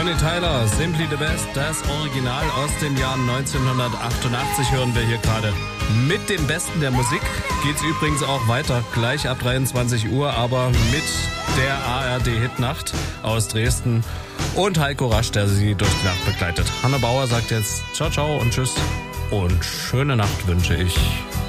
Bonnie Tyler, Simply the Best, das Original aus dem Jahr 1988 hören wir hier gerade. Mit dem Besten der Musik geht's übrigens auch weiter, gleich ab 23 Uhr, aber mit der ARD-Hitnacht aus Dresden und Heiko Rasch, der sie durch die Nacht begleitet. Hanne Bauer sagt jetzt ciao, ciao und tschüss und schöne Nacht wünsche ich.